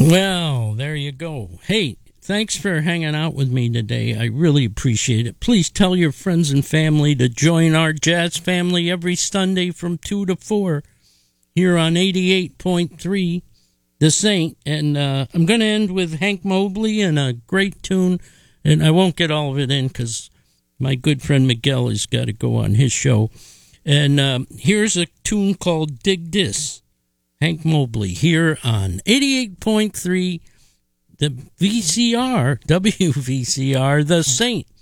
Well, there you go. Hey, thanks for hanging out with me today. I really appreciate it. Please tell your friends and family to join our jazz family every Sunday from 2 to 4 here on 88.3 The Saint. And I'm going to end with Hank Mobley and a great tune. And I won't get all of it in because my good friend Miguel has got to go on his show. And here's a tune called Dig This. Hank Mobley here on 88.3 the VCR, WVCR, The Saint.